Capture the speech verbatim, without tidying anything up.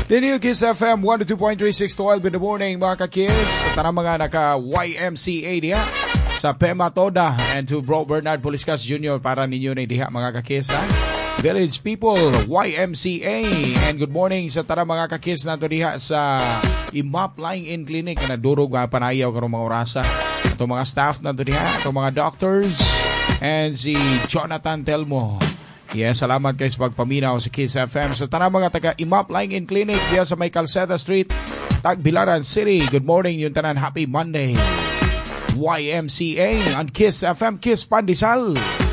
Dini Kiss F M one oh two point three six twelve in the morning mga ka-Kiss. At tanang mga naka-Y M C A diha sa Pema Toda and to Bro Bernard Poliscas Junior para ninyo na diha mga ka-Kiss ha. Village People, Y M C A. And good morning sa tanang mga ka-Kiss nato diha sa Imap Lying-in Clinic na durog nga panayaw karong mga orasa. Ito mga staff nato diha, ito mga doctors and si Jonathan Telmo. Yes, salamat guys pagpaminaw sa Kiss F M sa tanang mga taga Imap Lying-in Clinic diya sa may Calceta Street, Tagbilaran City. Good morning yung tanan, happy Monday. Y M C A on Kiss F M, Kiss Pandesal.